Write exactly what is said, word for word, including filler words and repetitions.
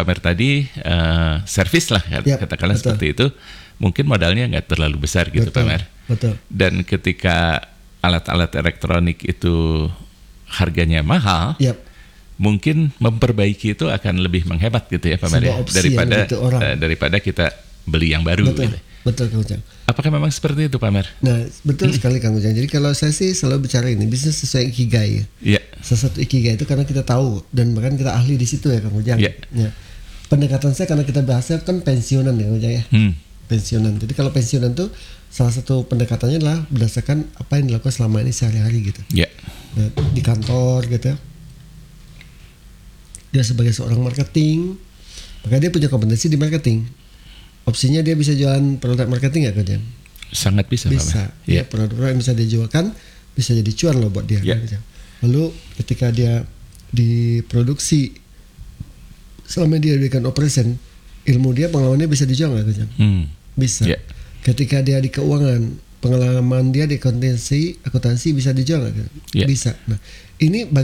Pamer tadi uh, servis lah Ya, katakanlah betul. seperti itu, mungkin modalnya nggak terlalu besar gitu Betul, Pamer. betul. Dan ketika alat-alat elektronik itu harganya mahal, Yap. mungkin memperbaiki itu akan lebih menghemat gitu ya Pamer ya, Sebuah opsi daripada yang gitu orang. uh, daripada kita beli yang baru. Betul, Gitu. betul Kang Ujang. Apakah memang seperti itu Pamer? Nah, betul sekali Kang Ujang. Jadi kalau saya sih selalu bicara ini bisnis sesuai ikigai. Ya. Iya. Salah satu ikigai itu karena kita tahu dan bahkan kita ahli di situ ya Kang Ujang. Iya. Ya. Pendekatan saya karena kita bahasnya kan pensiunan ya Kang Ujang ya. Hmm. Pensiunan. Jadi kalau pensiunan tuh salah satu pendekatannya adalah berdasarkan apa yang dilakukan selama ini sehari-hari gitu. Iya. Nah, di kantor gitu ya. Dia sebagai seorang marketing, maka dia punya kompetensi di marketing. Opsinya dia bisa jualan produk marketing nggak Kang? Sangat bisa, Bisa. Pamer. Ya, Iya. produk-produk yang bisa dijualkan bisa jadi cuan loh buat dia. Ya. Kang. Lalu ketika dia diproduksi, selama dia diberikan operation, ilmu dia, pengalamannya bisa dijual nggak Kang? Hmm. Bisa. Ya. Ketika dia di keuangan, pengalaman dia di akuntansi, akuntansi bisa dijual nggak? Ya. Bisa. Nah, ini